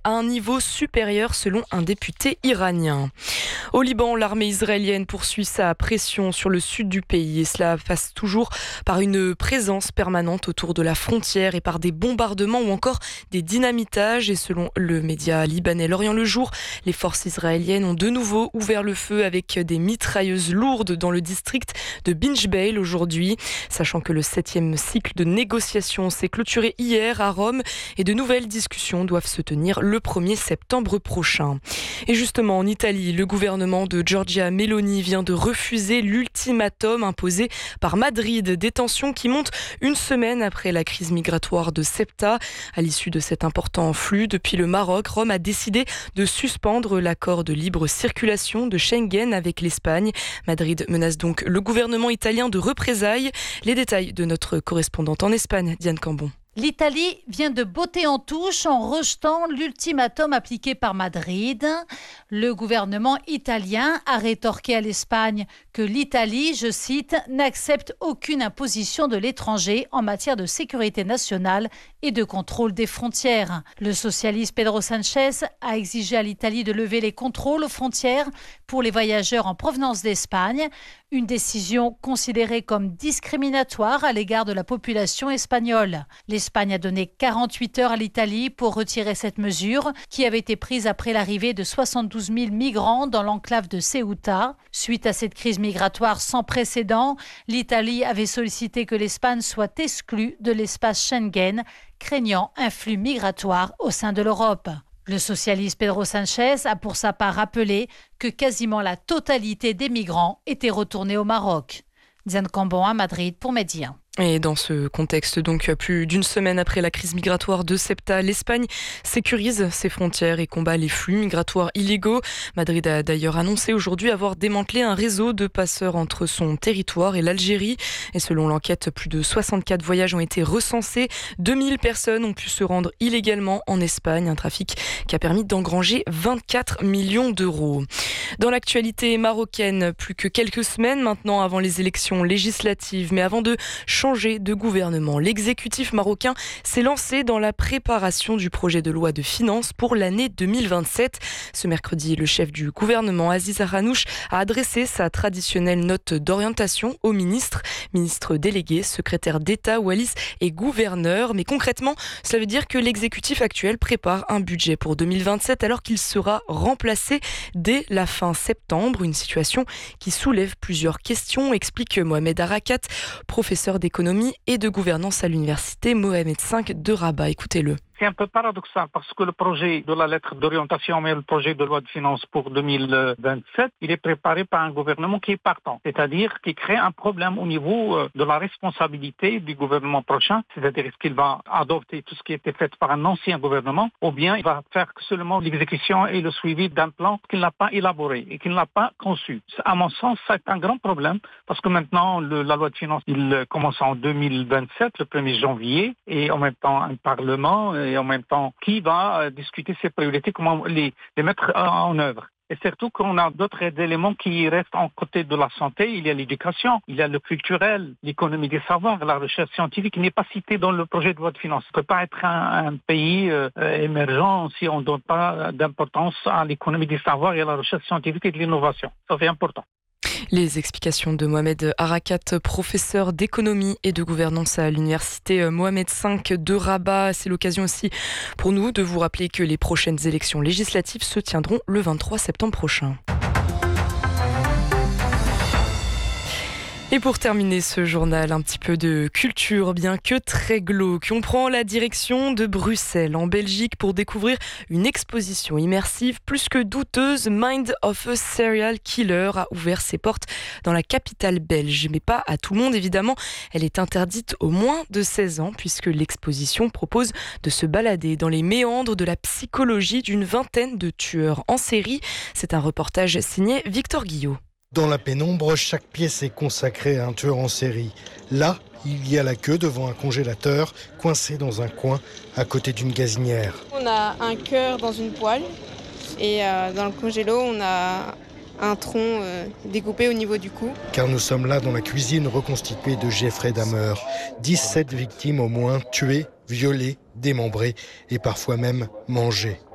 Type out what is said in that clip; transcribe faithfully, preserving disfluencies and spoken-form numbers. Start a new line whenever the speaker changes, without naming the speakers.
à un niveau supérieur selon un député iranien. Au Liban, l'armée israélienne poursuit sa pression sur le sud du pays et cela passe toujours par une présence permanente autour de la frontière et par des bombardements ou encore des dynamitages. Et selon le média libanais L'Orient le Jour, les forces israéliennes ont de nouveau ouvert le feu avec des mitrailleuses lourdes dans le district de Binjbeil aujourd'hui, sachant que le septième cycle de négociations s'est clôturé hier à Rome et de nouvelles discussions doivent se tenir le premier septembre prochain. Et justement, en Italie, le gouvernement de Giorgia Meloni vient de refuser l'ultimatum imposé par Madrid. Des tensions qui montent une semaine après la crise migratoire de Ceuta. À l'issue de cet important flux depuis le Maroc, Rome a décidé de suspendre l'accord de libre circulation de Schengen avec l'Espagne. Madrid menace donc le gouvernement italien de représailles. Les détails de notre correspondante en Espagne, Diane Cambon.
L'Italie vient de botter en touche en rejetant l'ultimatum appliqué par Madrid. Le gouvernement italien a rétorqué à l'Espagne que l'Italie, je cite, n'accepte aucune imposition de l'étranger en matière de sécurité nationale et de contrôle des frontières. Le socialiste Pedro Sánchez a exigé à l'Italie de lever les contrôles aux frontières pour les voyageurs en provenance d'Espagne, une décision considérée comme discriminatoire à l'égard de la population espagnole. L'Espagne a donné quarante-huit heures à l'Italie pour retirer cette mesure qui avait été prise après l'arrivée de soixante-douze mille migrants dans l'enclave de Ceuta. Suite à cette crise migratoire sans précédent, l'Italie avait sollicité que l'Espagne soit exclue de l'espace Schengen, craignant un flux migratoire au sein de l'Europe. Le socialiste Pedro Sánchez a pour sa part rappelé que quasiment la totalité des migrants étaient retournés au Maroc. Diane Cambon à Madrid pour Média.
Et dans ce contexte, donc plus d'une semaine après la crise migratoire de Ceuta, l'Espagne sécurise ses frontières et combat les flux migratoires illégaux. Madrid a d'ailleurs annoncé aujourd'hui avoir démantelé un réseau de passeurs entre son territoire et l'Algérie. Et selon l'enquête, plus de soixante-quatre voyages ont été recensés. deux mille personnes ont pu se rendre illégalement en Espagne, un trafic qui a permis d'engranger vingt-quatre millions d'euros. Dans l'actualité marocaine, plus que quelques semaines maintenant avant les élections législatives, mais avant de changer de gouvernement, l'exécutif marocain s'est lancé dans la préparation du projet de loi de finances pour l'année deux mille vingt-sept. Ce mercredi, le chef du gouvernement, Aziz Arranouch, a adressé sa traditionnelle note d'orientation au ministre, ministre délégué, secrétaire d'État, Wallis et gouverneur. Mais concrètement, cela veut dire que l'exécutif actuel prépare un budget pour deux mille vingt-sept alors qu'il sera remplacé dès la fin septembre. Une situation qui soulève plusieurs questions, explique Mohamed Arakat, professeur d'économie et de gouvernance à l'université Mohamed cinq de Rabat. Écoutez-le.
C'est un peu paradoxal parce que le projet de la lettre d'orientation, mais le projet de loi de finances pour deux mille vingt-sept, il est préparé par un gouvernement qui est partant, c'est-à-dire qui crée un problème au niveau de la responsabilité du gouvernement prochain, c'est-à-dire est-ce qu'il va adopter tout ce qui a été fait par un ancien gouvernement ou bien il va faire seulement l'exécution et le suivi d'un plan qu'il n'a pas élaboré et qu'il n'a pas conçu. À mon sens, c'est un grand problème parce que maintenant, le, la loi de finances, il commence en deux mille vingt-sept, le premier janvier, et en même temps un parlement et en même temps qui va discuter ces priorités, comment les, les mettre en œuvre. Et surtout qu'on a d'autres éléments qui restent en côté de la santé. Il y a l'éducation, il y a le culturel, l'économie des savoirs, la recherche scientifique qui n'est pas citée dans le projet de loi de finances. On ne peut pas être un, un pays euh, émergent si on ne donne pas d'importance à l'économie des savoirs et à la recherche scientifique et de l'innovation. Ça, c'est important.
Les explications de Mohamed Arakat, professeur d'économie et de gouvernance à l'université Mohamed cinq de Rabat. C'est l'occasion aussi pour nous de vous rappeler que les prochaines élections législatives se tiendront le vingt-trois septembre prochain. Et pour terminer ce journal, un petit peu de culture, bien que très glauque. On prend la direction de Bruxelles, en Belgique, pour découvrir une exposition immersive plus que douteuse. Mind of a Serial Killer a ouvert ses portes dans la capitale belge. Mais pas à tout le monde, évidemment. Elle est interdite aux moins de seize ans, puisque l'exposition propose de se balader dans les méandres de la psychologie d'une vingtaine de tueurs en série. C'est un reportage signé Victor Guillot.
Dans la pénombre, chaque pièce est consacrée à un tueur en série. Là, il y a la queue devant un congélateur, coincé dans un coin, à côté d'une gazinière.
On a un cœur dans une poêle et euh, dans le congélo, on a un tronc euh, découpé au niveau du cou.
Car nous sommes là dans la cuisine reconstituée de Jeffrey Dahmer. dix-sept victimes au moins tuées, violées, démembrées et parfois même mangées.